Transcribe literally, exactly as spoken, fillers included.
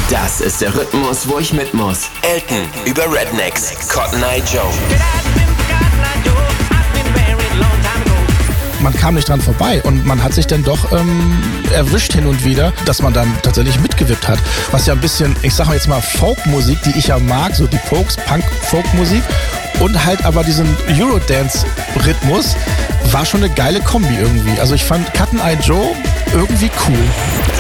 Das ist der Rhythmus, wo ich mit muss. Elton über Rednecks, Cotton Eye Joe. Man kam nicht dran vorbei und man hat sich dann doch ähm, erwischt hin und wieder, dass man dann tatsächlich mitgewippt hat. Was ja ein bisschen, ich sag mal jetzt mal Folkmusik, die ich ja mag, so die Pokes, Punk-Folkmusik und halt aber diesen Eurodance-Rhythmus, war schon eine geile Kombi irgendwie. Also ich fand Cotton Eye Joe irgendwie cool.